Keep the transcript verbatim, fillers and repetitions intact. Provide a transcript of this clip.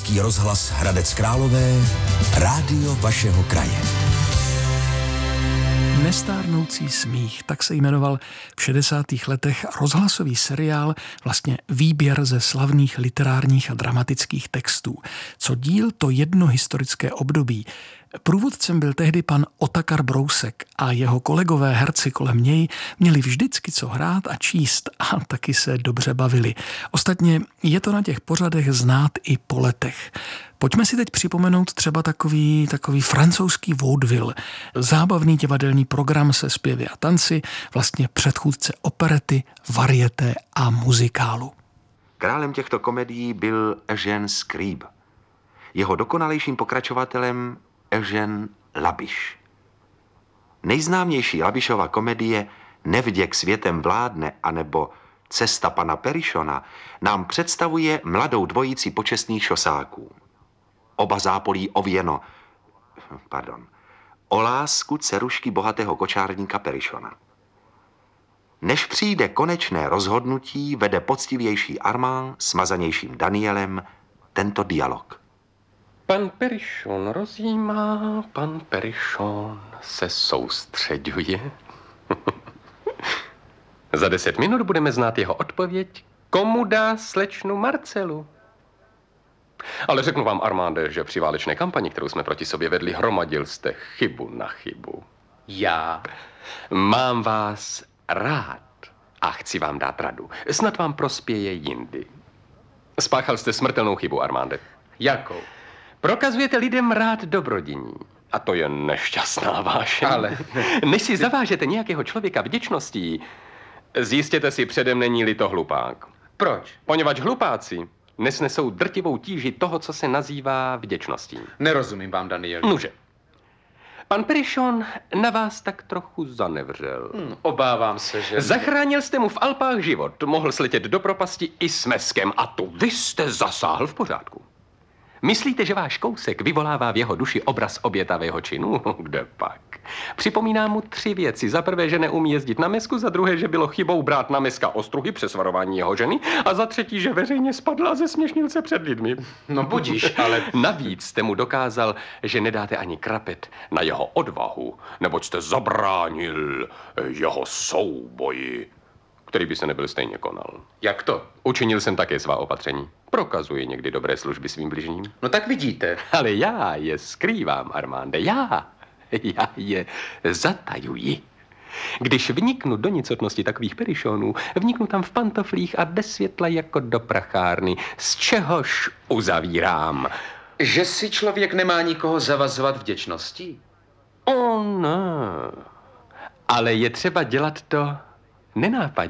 Český rozhlas Hradec Králové, rádio vašeho kraje. Nestárnoucí smích, tak se jmenoval v šedesátých letech rozhlasový seriál, vlastně výběr ze slavných literárních a dramatických textů. Co díl, to jedno historické období. Průvodcem byl tehdy pan Otakar Brousek a jeho kolegové herci kolem něj měli vždycky co hrát a číst a taky se dobře bavili. Ostatně je to na těch pořadech znát i po letech. Pojďme si teď připomenout třeba takový, takový francouzský vaudeville, zábavný divadelní program se zpěvy a tanci, vlastně předchůdce operety, varieté a muzikálu. Králem těchto komedií byl Eugène Scribe. Jeho dokonalejším pokračovatelem Eugène Labiche. Nejznámější Labichova komedie Nevděk světem vládne anebo Cesta pana Perichona nám představuje mladou dvojici počestných šosáků. Oba zápolí o věno, pardon, o lásku dcerušky bohatého kočárníka Perichona. Než přijde konečné rozhodnutí, vede poctivější Armand s mazanějším Danielem tento dialog. Pan Perichon rozjímá, pan Perichon se soustředuje. Za deset minut budeme znát jeho odpověď, komu dá slečnu Marcelu. Ale řeknu vám, Armande, že při válečné kampani, kterou jsme proti sobě vedli, hromadil jste chybu na chybu. Já mám vás rád a chci vám dát radu. Snad vám prospěje jindy. Spáchal jste smrtelnou chybu, Armande. Jakou? Prokazujete lidem rád dobrodiní. A to je nešťastná vášeň. Ale než si zavážete nějakého člověka vděčností, zjistěte si předem, není-li to hlupák. Proč? Poněvadž hlupáci nesnesou drtivou tíži toho, co se nazývá vděčností. Nerozumím vám, Daniel. Nuže. Pan Perichon na vás tak trochu zanevřel. Hmm, obávám se, že... Zachránil jste mu v Alpách život. Mohl sletět do propasti i s meskem. A tu vy jste zasáhl v pořádku. Myslíte, že váš kousek vyvolává v jeho duši obraz obětavého činu? Kde pak? Připomínám mu tři věci. Za prvé, že neumí jezdit na mesku, za druhé, že bylo chybou brát na meska ostruhy přes varování jeho ženy a za třetí, že veřejně spadl a zesměšnil se před lidmi. No budíš, ale... Navíc jste mu dokázal, že nedáte ani krapet na jeho odvahu, neboť jste zabránil jeho souboji, který by se nebyl stejně konal. Jak to? Učinil jsem také svá opatření. Prokazuji někdy dobré služby svým bližním. No tak vidíte. Ale já je skrývám, Armande, já. Já je zatajuji. Když vniknu do nicotnosti takových Perichonů, vniknu tam v pantoflích a bez světla jako do prachárny, z čehož uzavírám. Že si člověk nemá nikoho zavazovat vděčností? O ne. Ale je třeba dělat to nenápadně.